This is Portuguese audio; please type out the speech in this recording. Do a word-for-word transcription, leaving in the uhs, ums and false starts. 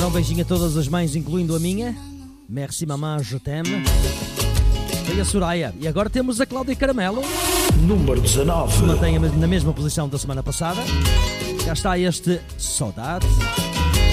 um beijinho a todas as mães, incluindo a minha. Merci maman, je t'aime. E a Soraya. E agora temos a Cláudia Caramelo, número dezanove. que mantém na mesma posição da semana passada. Já está este Saudade.